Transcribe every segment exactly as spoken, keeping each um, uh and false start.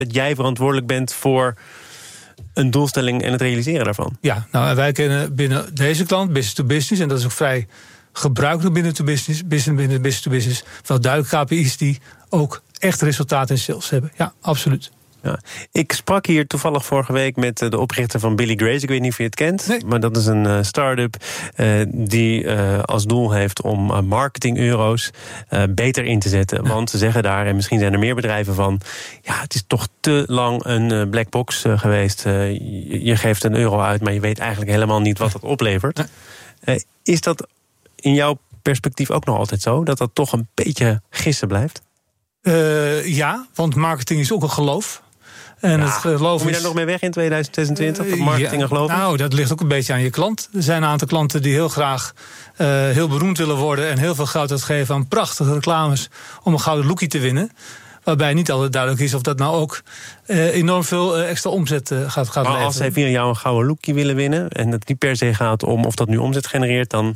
dat jij verantwoordelijk bent voor een doelstelling en het realiseren daarvan. Ja, nou, en wij kennen binnen deze klant, business to business, en dat is ook vrij gebruikelijk binnen to business, business binnen business to business, wel duidelijk K P I's die ook echt resultaat in sales hebben. Ja, absoluut. Ja. Ik sprak hier toevallig vorige week met de oprichter van Billy Grace. Ik weet niet of je het kent, nee. maar dat is een uh, start-up uh, die uh, als doel heeft om uh, marketing-euro's uh, beter in te zetten. Ja. Want ze zeggen daar, en misschien zijn er meer bedrijven van, ja, het is toch te lang een uh, black box uh, geweest. Uh, je, je geeft een euro uit, maar je weet eigenlijk helemaal niet wat dat oplevert. Ja. Uh, is dat in jouw perspectief ook nog altijd zo? Dat dat toch een beetje gissen blijft? Uh, ja, want marketing is ook een geloof. En ja, het geloof kom je daar is, nog mee weg in tweeduizend zesentwintig? Uh, marketing ja, en geloof? Nou, dat ligt ook een beetje aan je klant. Er zijn een aantal klanten die heel graag uh, heel beroemd willen worden en heel veel geld uitgeven aan prachtige reclames om een gouden lookie te winnen. Waarbij niet altijd duidelijk is of dat nou ook uh, enorm veel uh, extra omzet uh, gaat, gaat maar leveren. Als zij via jou een gouden lookie willen winnen en het niet per se gaat om of dat nu omzet genereert, dan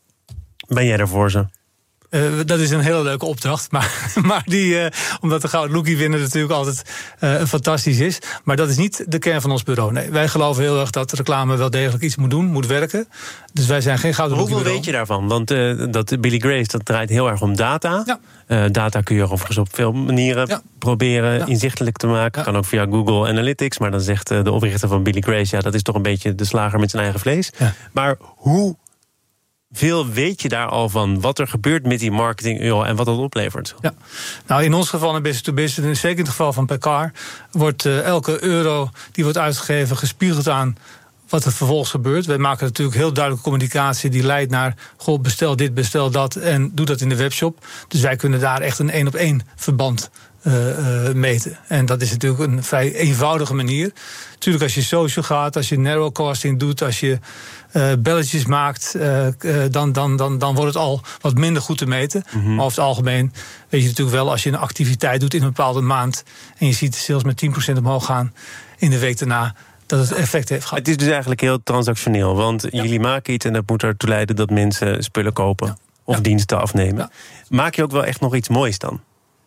ben jij er voor ze. Uh, dat is een hele leuke opdracht. Maar, maar die, uh, omdat de gouden lookie winnen natuurlijk altijd uh, fantastisch is. Maar dat is niet de kern van ons bureau. Nee, wij geloven heel erg dat reclame wel degelijk iets moet doen, moet werken. Dus wij zijn geen gouden lookie bureau. Hoeveel weet je daarvan? Want uh, dat Billy Grace, dat draait heel erg om data. Ja. Uh, data kun je overigens op veel manieren ja. proberen ja. inzichtelijk te maken. Ja. Kan ook via Google Analytics. Maar dan zegt uh, de oprichter van Billy Grace, ja, dat is toch een beetje de slager met zijn eigen vlees. Ja. Maar hoe veel weet je daar al van wat er gebeurt met die marketing euro en wat dat oplevert? Ja. Nou, in ons geval in business to business, en zeker in het geval van Pekar, wordt uh, elke euro die wordt uitgegeven gespiegeld aan wat er vervolgens gebeurt. Wij maken natuurlijk heel duidelijke communicatie die leidt naar, goh, bestel dit, bestel dat en doe dat in de webshop. Dus wij kunnen daar echt een één op één verband Uh, uh, meten. En dat is natuurlijk een vrij eenvoudige manier. Natuurlijk als je social gaat, als je narrowcasting doet, als je uh, belletjes maakt, uh, uh, dan, dan, dan, dan wordt het al wat minder goed te meten. Mm-hmm. Maar over het algemeen weet je natuurlijk wel, als je een activiteit doet in een bepaalde maand en je ziet de sales met tien procent omhoog gaan in de week daarna, dat het effect heeft gehad. Het is dus eigenlijk heel transactioneel, want ja. jullie maken iets en dat moet ertoe leiden dat mensen spullen kopen ja. of ja. diensten afnemen. Ja. Maak je ook wel echt nog iets moois dan?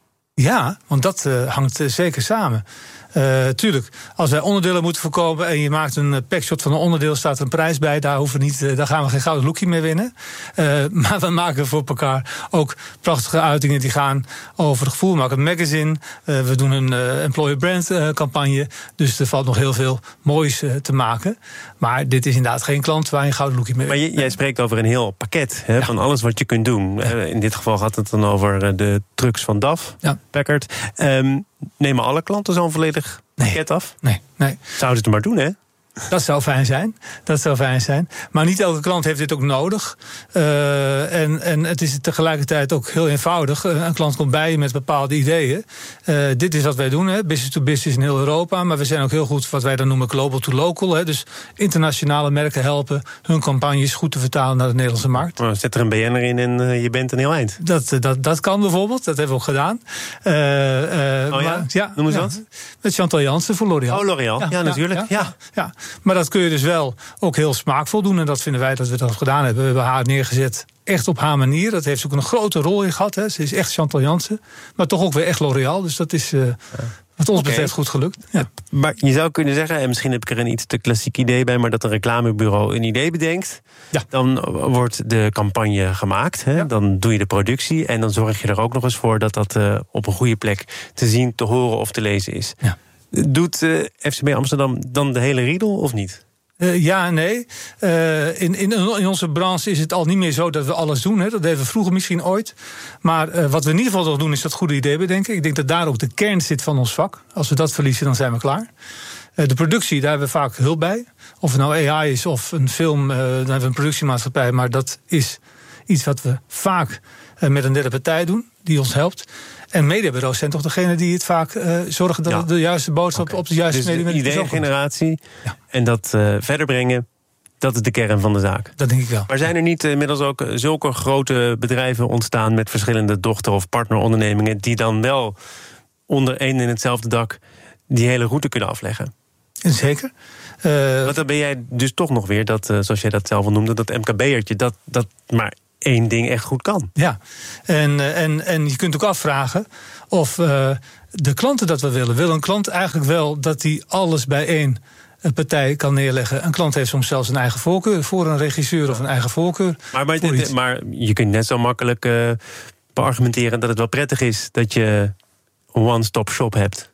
Ja, want dat uh, hangt uh, zeker samen. Uh, tuurlijk, als wij onderdelen moeten verkopen en je maakt een uh, packshot van een onderdeel, staat er een prijs bij, daar, hoeven we niet, uh, daar gaan we geen gouden lookie mee winnen. Uh, maar we maken voor elkaar ook prachtige uitingen die gaan over het gevoel. We maken een magazine, uh, we doen een uh, employer brand uh, campagne. Dus er valt nog heel veel moois uh, te maken. Maar dit is inderdaad geen klant waar je een gouden lookie mee wint. Maar je, jij spreekt over een heel pakket hè, ja. van alles wat je kunt doen. Ja. Uh, in dit geval gaat het dan over de trucks van D A F, ja. Packard. Um, nemen alle klanten zo'n volledig pakket nee. af? Nee, nee. Zouden ze het maar doen, hè? Dat zou fijn zijn. Dat zou fijn zijn. Maar niet elke klant heeft dit ook nodig. Uh, en, en het is tegelijkertijd ook heel eenvoudig. Een klant komt bij je met bepaalde ideeën. Uh, dit is wat wij doen, hè. Business to business in heel Europa. Maar we zijn ook heel goed wat wij dan noemen global to local. Hè. Dus internationale merken helpen hun campagnes goed te vertalen naar de Nederlandse markt. Maar zet er een B N'er in en uh, je bent een heel eind. Dat, dat, dat kan bijvoorbeeld. Dat hebben we ook gedaan. Uh, uh, oh ja? Maar, ja? Noem eens ja. wat. Met Chantal Jansen voor L'Oréal. Oh, L'Oréal. Ja, ja, ja, natuurlijk. Ja. Ja. ja. Maar dat kun je dus wel ook heel smaakvol doen. En dat vinden wij dat we dat gedaan hebben. We hebben haar neergezet echt op haar manier. Dat heeft ook een grote rol in gehad. Hè. Ze is echt Chantal Jansen. Maar toch ook weer echt L'Oréal. Dus dat is uh, wat ons okay. betreft goed gelukt. Ja. Maar je zou kunnen zeggen, en misschien heb ik er een iets te klassiek idee bij, maar dat een reclamebureau een idee bedenkt. Ja. Dan wordt de campagne gemaakt. Hè. Ja. Dan doe je de productie. En dan zorg je er ook nog eens voor dat dat uh, op een goede plek te zien, te horen of te lezen is. Ja. Doet uh, F C B Amsterdam dan de hele riedel of niet? Uh, ja en nee. Uh, in, in, in onze branche is het al niet meer zo dat we alles doen. Hè. Dat deden we vroeger misschien ooit. Maar uh, wat we in ieder geval nog doen is dat goede idee bedenken. Ik denk dat daar ook de kern zit van ons vak. Als we dat verliezen, dan zijn we klaar. Uh, de productie, daar hebben we vaak hulp bij. Of het nou A I is of een film, uh, dan hebben we een productiemaatschappij. Maar dat is iets wat we vaak uh, met een derde partij doen, die ons helpt. En mediabureaus zijn toch degene die het vaak uh, zorgen dat ja. de juiste boodschap okay. op de juiste dus media. Dus idee-generatie ja. en dat uh, verder brengen, dat is de kern van de zaak. Dat denk ik wel. Maar zijn er niet inmiddels uh, ook zulke grote bedrijven ontstaan met verschillende dochter- of partnerondernemingen die dan wel onder één en hetzelfde dak die hele route kunnen afleggen? Zeker. Uh, Want dan ben jij dus toch nog weer, dat, uh, zoals jij dat zelf al noemde, dat M K B'ertje, dat, dat maar één ding echt goed kan. Ja, en, en, en je kunt ook afvragen of uh, de klanten dat we willen. Wil een klant eigenlijk wel dat hij alles bij één partij kan neerleggen? Een klant heeft soms zelfs een eigen voorkeur voor een regisseur of een eigen voorkeur. Maar, maar, dit, maar je kunt net zo makkelijk uh, beargumenteren dat het wel prettig is dat je een one-stop shop hebt.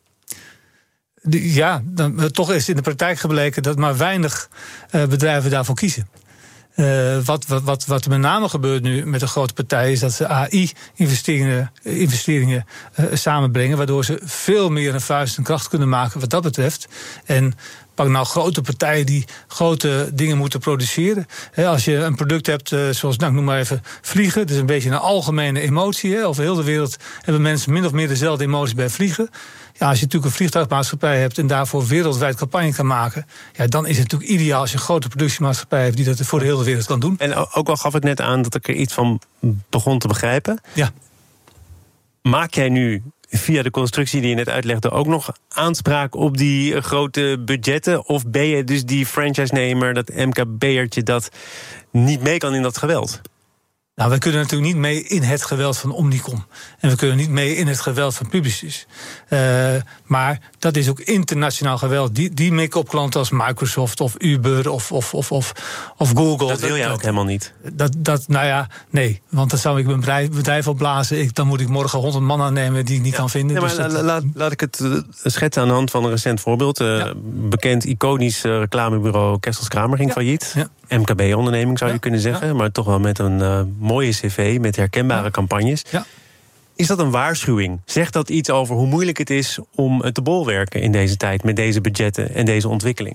Ja, dan, toch is in de praktijk gebleken dat maar weinig uh, bedrijven daarvoor kiezen. Uh, wat, wat, wat, wat met name gebeurt nu met de grote partijen is dat ze A I-investeringen investeringen, uh, samenbrengen, waardoor ze veel meer een vuist en kracht kunnen maken wat dat betreft. En pak nou grote partijen die grote dingen moeten produceren. He, als je een product hebt, uh, zoals, nou, ik noem maar even vliegen. Dat is een beetje een algemene emotie. He. Over heel de wereld hebben mensen min of meer dezelfde emoties bij vliegen. Ja, als je natuurlijk een vliegtuigmaatschappij hebt en daarvoor wereldwijd campagne kan maken, ja, dan is het natuurlijk ideaal als je een grote productiemaatschappij hebt die dat voor de hele wereld kan doen. En ook al gaf ik net aan dat ik er iets van begon te begrijpen. Ja. Maak jij nu via de constructie die je net uitlegde ook nog aanspraak op die grote budgetten? Of ben je dus die franchise-nemer, dat M K B'ertje dat niet mee kan in dat geweld? Nou, we kunnen natuurlijk niet mee in het geweld van Omnicom. En we kunnen niet mee in het geweld van Publicis. Uh, maar dat is ook internationaal geweld. Die, die mikken op klanten als Microsoft of Uber of, of, of, of, of Google. Dat wil jij dat, ook helemaal niet? Dat, dat, nou ja, nee. Want dan zou ik mijn bedrijf, bedrijf opblazen. Ik, dan moet ik morgen honderd man aannemen die ik niet ja. kan vinden. Ja, maar dus la, dat, laat, laat ik het uh, schetsen aan de hand van een recent voorbeeld. Uh, ja. Bekend, iconisch uh, reclamebureau Kessels Kramer ging ja. failliet. Ja. M K B-onderneming zou ja. je kunnen zeggen. Ja. Maar toch wel met een uh, mooie cv, met herkenbare ja. campagnes. Ja. Is dat een waarschuwing? Zegt dat iets over hoe moeilijk het is om het te bolwerken in deze tijd, met deze budgetten en deze ontwikkeling?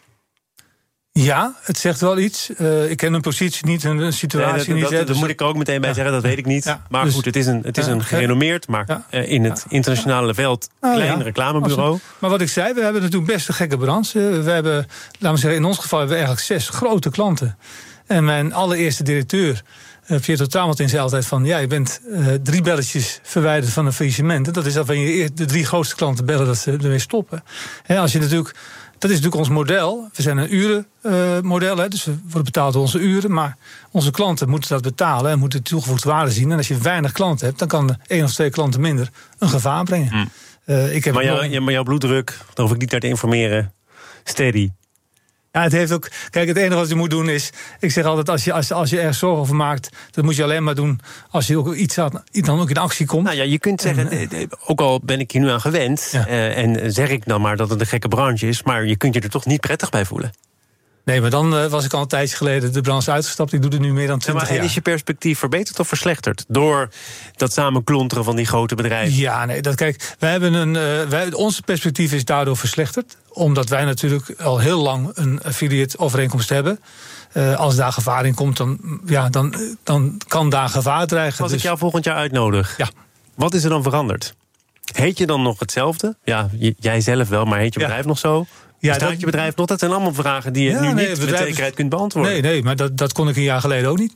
Ja, het zegt wel iets. Uh, ik ken een positie niet, een situatie nee, dat, niet. Dat, dat moet ik er ook meteen bij ja. zeggen, dat weet ik niet. Ja, maar dus, goed, het is een, het is een gerenommeerd, maar ja. uh, in het internationale veld klein ja. reclamebureau. Maar wat ik zei, we hebben natuurlijk best een gekke branche. We hebben, laten we zeggen, in ons geval hebben we eigenlijk zes grote klanten. En mijn allereerste directeur, uh, Pietro Tramontin, zei altijd van, ja, je bent uh, drie belletjes verwijderd van een faillissement. En dat is dat wanneer je de drie grootste klanten bellen dat ze ermee stoppen. He, als je natuurlijk... Dat is natuurlijk ons model. We zijn een urenmodel, uh, dus we worden betaald door onze uren. Maar onze klanten moeten dat betalen en moeten toegevoegde waarde zien. En als je weinig klanten hebt, dan kan de één of twee klanten minder een gevaar brengen. Mm. Uh, ik heb maar, jou, nog... maar jouw bloeddruk, daar hoef ik niet naar te informeren, steady. Ja, het heeft ook. Kijk, het enige wat je moet doen is. Ik zeg altijd, als je, als, als je ergens zorgen over maakt, dat moet je alleen maar doen als je ook iets had, dan ook in actie komt. Nou ja, je kunt zeggen, en, ook al ben ik hier nu aan gewend, ja. uh, en zeg ik dan maar dat het een gekke branche is, maar je kunt je er toch niet prettig bij voelen. Nee, maar dan uh, was ik al een tijdje geleden de branche uitgestapt. Ik doe het nu meer dan twintig ja, maar jaar. Is je perspectief verbeterd of verslechterd door dat samenklonteren van die grote bedrijven? Ja, nee, dat, kijk, wij hebben een, uh, wij, onze perspectief is daardoor verslechterd. Omdat wij natuurlijk al heel lang een affiliate overeenkomst hebben. Uh, als daar gevaar in komt, dan, ja, dan, dan kan daar gevaar dreigen. Als dus... ik jou volgend jaar uitnodig, ja. Wat is er dan veranderd? Heet je dan nog hetzelfde? Ja, j- jij zelf wel, maar heet je bedrijf ja. nog zo? Ja, Bestaat dat, je bedrijf nog? Dat zijn allemaal vragen die je ja, nu nee, niet met zekerheid kunt beantwoorden. Nee, nee, maar dat, dat kon ik een jaar geleden ook niet.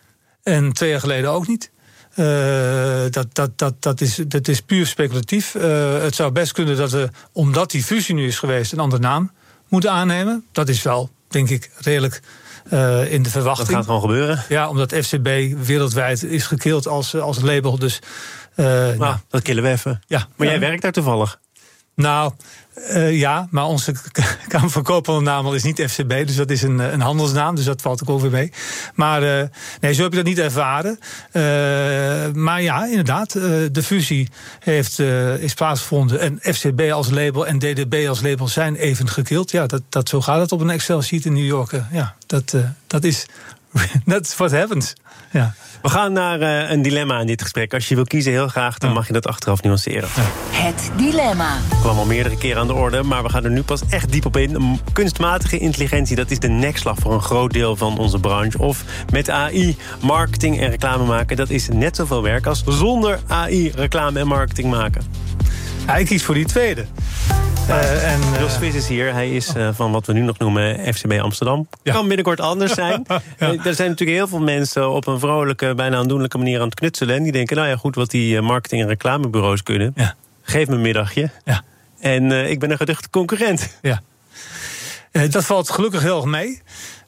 En twee jaar geleden ook niet. Uh, dat, dat, dat, dat, is, dat is puur speculatief. Uh, het zou best kunnen dat we, omdat die fusie nu is geweest, een andere naam moeten aannemen. Dat is wel, denk ik, redelijk uh, in de verwachting. Dat gaat gewoon gebeuren? Ja, omdat F C B wereldwijd is gekild als, als label. Dus, uh, nou, nou, dat killen we even. Ja, maar ja. jij werkt daar toevallig? Nou, uh, ja, maar onze Kamer van Koophandel is niet F C B, dus dat is een, een handelsnaam, dus dat valt ook over mee. Maar uh, nee, zo heb je dat niet ervaren. Uh, maar ja, inderdaad, uh, de fusie heeft, uh, is plaatsgevonden en F C B als label en D D B als label zijn even gekild. Ja, dat, dat, zo gaat het op een Excel-sheet in New York. Uh, ja, dat, uh, dat is that's what happens. Ja. We gaan naar uh, een dilemma in dit gesprek. Als je wil kiezen heel graag, dan mag je dat achteraf nuanceren. Ja. Het dilemma. Het kwam al meerdere keren aan de orde, maar we gaan er nu pas echt diep op in. Kunstmatige intelligentie, dat is de nekslag voor een groot deel van onze branche. Of met A I marketing en reclame maken, dat is net zoveel werk als zonder A I reclame en marketing maken. Ja, ik kies voor die tweede. Uh, en, uh, Jos Vis is hier. Hij is uh, van wat we nu nog noemen F C B Amsterdam. Ja. Kan binnenkort anders zijn. ja. uh, er zijn natuurlijk heel veel mensen op een vrolijke, bijna aandoenlijke manier aan het knutselen. En die denken, nou ja, goed, wat die marketing- en reclamebureaus kunnen. Ja. Geef me een middagje. Ja. En uh, ik ben een geduchte concurrent. Ja. Uh, dat valt gelukkig heel erg mee.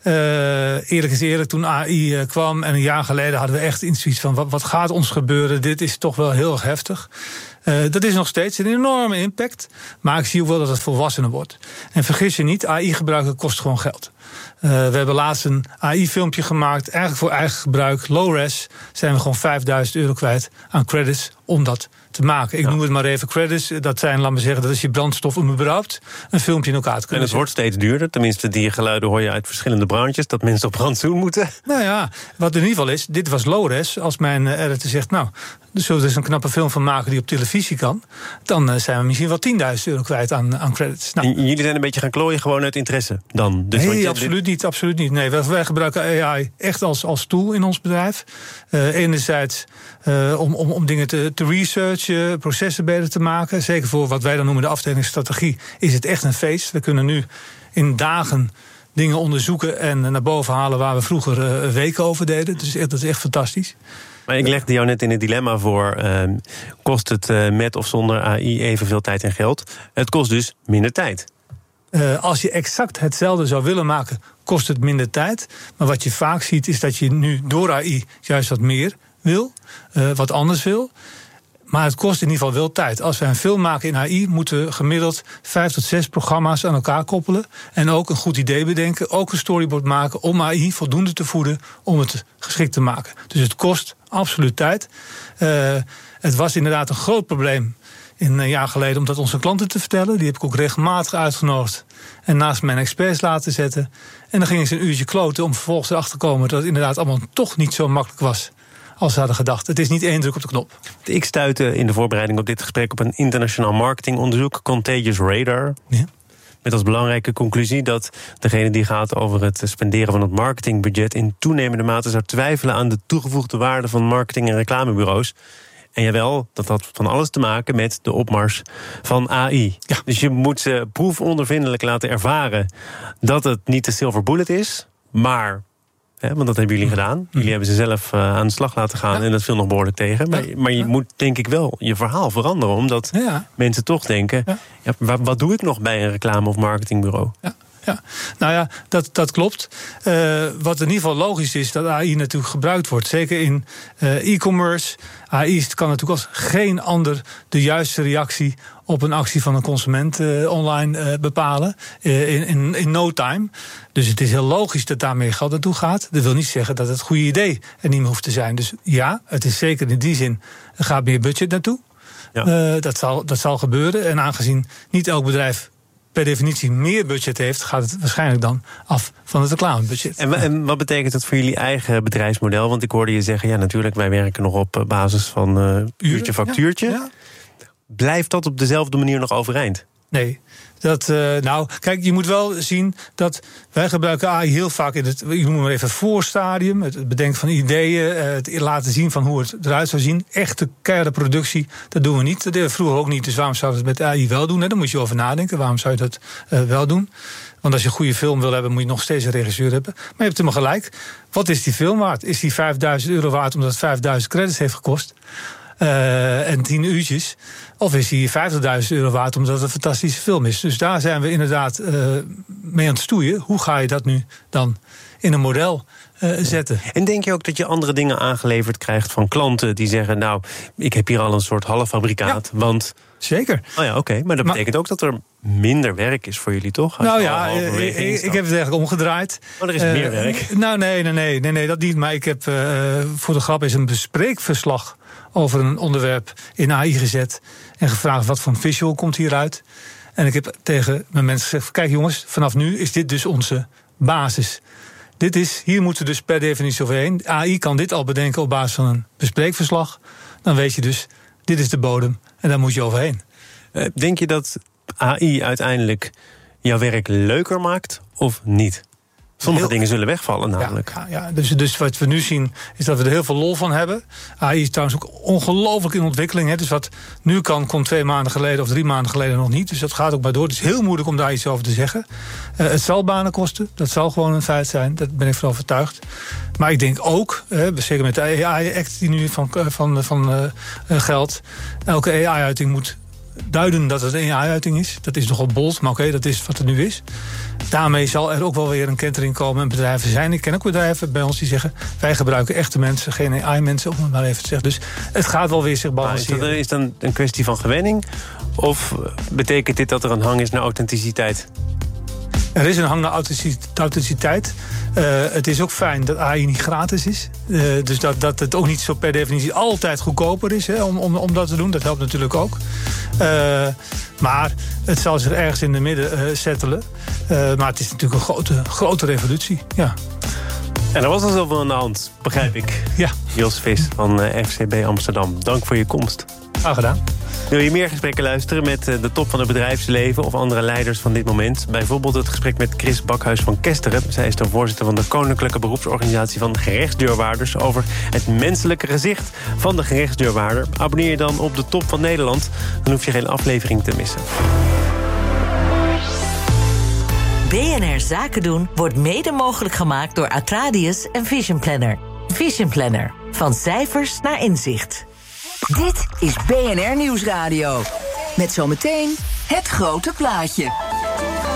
Uh, eerlijk is eerlijk, toen A I uh, kwam en een jaar geleden hadden we echt zoiets van wat, wat gaat ons gebeuren? Dit is toch wel heel erg heftig. Uh, dat is nog steeds een enorme impact. Maar ik zie ook wel dat het volwassener wordt. En vergis je niet, A I gebruiken kost gewoon geld. Uh, we hebben laatst een A I-filmpje gemaakt, eigenlijk voor eigen gebruik, low-res. Zijn we gewoon vijfduizend euro kwijt aan credits om dat te maken. Ik ja. noem het maar even credits. Dat zijn, laat me zeggen, dat is je brandstof om überhaupt een filmpje in elkaar te kunnen En het wordt steeds duurder. Tenminste, die geluiden hoor je uit verschillende branches, dat mensen op rantsoen moeten. Nou ja, wat in ieder geval is, dit was low-res. Als mijn uh, editor zegt, nou, dus zullen we er eens een knappe film van maken die op televisie kan, dan uh, zijn we misschien wel tienduizend euro kwijt aan, aan credits. Nou, en jullie zijn een beetje gaan klooien gewoon uit interesse dan? Dus nee, je, absoluut dit... niet, absoluut niet. Nee, wij, wij gebruiken A I echt als, als tool in ons bedrijf. Uh, enerzijds uh, om, om, om dingen te, te researchen, processen beter te maken. Zeker voor wat wij dan noemen de afdelingsstrategie is het echt een feest. We kunnen nu in dagen dingen onderzoeken en naar boven halen waar we vroeger uh, weken over deden. Dus dat is echt fantastisch. Maar ik legde jou net in het dilemma voor, uh, kost het uh, met of zonder A I evenveel tijd en geld? Het kost dus minder tijd. Uh, als je exact hetzelfde zou willen maken, kost het minder tijd. Maar wat je vaak ziet is dat je nu door A I juist wat meer wil, uh, wat anders wil. Maar het kost in ieder geval wel tijd. Als wij een film maken in A I, moeten we gemiddeld vijf tot zes programma's aan elkaar koppelen. En ook een goed idee bedenken, ook een storyboard maken om A I voldoende te voeden om het geschikt te maken. Dus het kost absoluut tijd. Uh, het was inderdaad een groot probleem in een jaar geleden om dat onze klanten te vertellen. Die heb ik ook regelmatig uitgenodigd en naast mijn experts laten zetten. En dan gingen ze een uurtje kloten om vervolgens erachter te komen dat het inderdaad allemaal toch niet zo makkelijk was als ze hadden gedacht. Het is niet één druk op de knop. Ik stuitte in de voorbereiding op dit gesprek op een internationaal marketingonderzoek, Contagious Radar. Ja. Met als belangrijke conclusie dat degene die gaat over het spenderen van het marketingbudget in toenemende mate zou twijfelen aan de toegevoegde waarde van marketing- en reclamebureaus. En jawel, dat had van alles te maken met de opmars van A I. Ja. Dus je moet ze proefondervindelijk laten ervaren dat het niet de silver bullet is, maar, hè, want dat hebben jullie gedaan. Mm. Jullie hebben ze zelf uh, aan de slag laten gaan, ja. En dat viel nog behoorlijk tegen. Maar, maar je ja. moet denk ik wel je verhaal veranderen, omdat ja. mensen toch denken, ja. Ja, wat, wat doe ik nog bij een reclame- of marketingbureau? Ja. Ja, nou ja, dat, dat klopt. Uh, wat in ieder geval logisch is, dat A I natuurlijk gebruikt wordt. Zeker in uh, e-commerce. A I kan natuurlijk als geen ander de juiste reactie op een actie van een consument uh, online uh, bepalen. Uh, in, in, in no time. Dus het is heel logisch dat daar meer geld naartoe gaat. Dat wil niet zeggen dat het goede idee er niet meer hoeft te zijn. Dus ja, het is zeker in die zin, er gaat meer budget naartoe. Ja. Uh, dat, zal, dat zal gebeuren. En aangezien niet elk bedrijf per definitie meer budget heeft, gaat het waarschijnlijk dan af van het reclamebudget. En, en wat betekent dat voor jullie eigen bedrijfsmodel? Want ik hoorde je zeggen, ja natuurlijk, wij werken nog op basis van uh, uurtje factuurtje. Ja, ja. Blijft dat op dezelfde manier nog overeind? Nee. Dat, uh, nou, kijk, je moet wel zien dat wij gebruiken A I heel vaak in het, ik noem maar even voorstadium, het bedenken van ideeën, het laten zien van hoe het eruit zou zien. Echte keiharde productie, dat doen we niet. Dat deden we vroeger ook niet, dus waarom zou je het met A I wel doen? Hè? Daar moet je over nadenken, waarom zou je dat uh, wel doen? Want als je een goede film wil hebben, moet je nog steeds een regisseur hebben. Maar je hebt helemaal gelijk. Wat is die film waard? Is die vijfduizend euro waard omdat het vijfduizend credits heeft gekost? Uh, en tien uurtjes. Of is die vijftigduizend euro waard omdat het een fantastische film is. Dus daar zijn we inderdaad uh, mee aan het stoeien. Hoe ga je dat nu dan in een model uh, zetten? En denk je ook dat je andere dingen aangeleverd krijgt van klanten die zeggen, nou, ik heb hier al een soort halffabrikaat, ja. want... Zeker. Oh ja, oké. Okay. Maar dat maar, betekent ook dat er minder werk is voor jullie, toch? Als nou ja, ik, ik heb het eigenlijk omgedraaid. Oh, er is uh, meer werk? Nou, nee, nee, nee, nee, nee, dat niet. Maar ik heb uh, voor de grap eens een bespreekverslag over een onderwerp in A I gezet en gevraagd wat voor een visual komt hieruit. En ik heb tegen mijn mensen gezegd, kijk jongens, vanaf nu is dit dus onze basis. Dit is, hier moeten we dus per definitie overheen. A I kan dit al bedenken op basis van een bespreekverslag. Dan weet je dus, dit is de bodem en daar moet je overheen. Uh, denk je dat A I uiteindelijk jouw werk leuker maakt of niet? Sommige heel, dingen zullen wegvallen namelijk. Ja, ja, dus, dus wat we nu zien is dat we er heel veel lol van hebben. A I is trouwens ook ongelooflijk in ontwikkeling. Hè. Dus wat nu kan, kon twee maanden geleden of drie maanden geleden nog niet. Dus dat gaat ook maar door. Het is heel moeilijk om daar iets over te zeggen. Uh, het zal banen kosten. Dat zal gewoon een feit zijn. Daar ben ik van overtuigd. Maar ik denk ook, uh, zeker met de A I-act die nu van, van, van uh, geldt. Elke A I-uiting moet duiden dat het een A I-uiting is. Dat is nogal bold, maar oké, okay, dat is wat het nu is. Daarmee zal er ook wel weer een kentering komen. En bedrijven zijn, ik ken ook bedrijven bij ons die zeggen... wij gebruiken echte mensen, geen A I-mensen, om het maar even te zeggen. Dus het gaat wel weer zich balanceren. Maar is dat is dan een kwestie van gewenning? Of betekent dit dat er een hang is naar authenticiteit? Er is een hang naar authenticiteit. Uh, het is ook fijn dat A I niet gratis is. Uh, dus dat, dat het ook niet zo per definitie altijd goedkoper is, hè, om, om, om dat te doen. Dat helpt natuurlijk ook. Uh, maar het zal zich ergens in de midden uh, settelen. Uh, maar het is natuurlijk een grote, grote revolutie. Ja. En er was al zoveel aan de hand, begrijp ik. Ja. Jos Vis van uh, F C B Amsterdam. Dank voor je komst. Graag gedaan. Wil je meer gesprekken luisteren met de top van het bedrijfsleven of andere leiders van dit moment? Bijvoorbeeld het gesprek met Chris Bakhuis van Kesteren. Zij is de voorzitter van de Koninklijke Beroepsorganisatie van Gerechtsdeurwaarders over het menselijke gezicht van de gerechtsdeurwaarder. Abonneer je dan op de Top van Nederland, dan hoef je geen aflevering te missen. B N R Zaken doen wordt mede mogelijk gemaakt door Atradius en Vision Planner. Vision Planner. Van cijfers naar inzicht. Dit is B N R Nieuwsradio. Met zometeen het grote plaatje.